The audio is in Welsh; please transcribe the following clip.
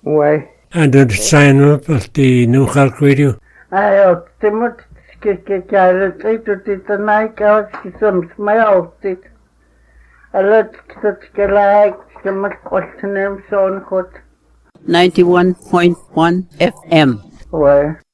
Ouais. And did sign up at the New Halk Radio? Ayo, timot kikikailet itutit naikawas kisums mayautit. Alat kitskelaik kimak kwaltinem son kot. 91.1 FM. Ouais.